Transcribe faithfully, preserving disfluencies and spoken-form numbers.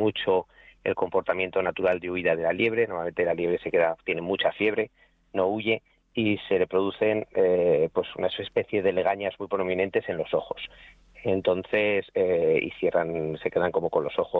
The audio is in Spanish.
mucho el comportamiento natural de huida de la liebre. Normalmente la liebre se queda, tiene mucha fiebre, no huye, y se le producen eh, pues unas especies de legañas muy prominentes en los ojos. Entonces, eh, y cierran, se quedan como con los ojos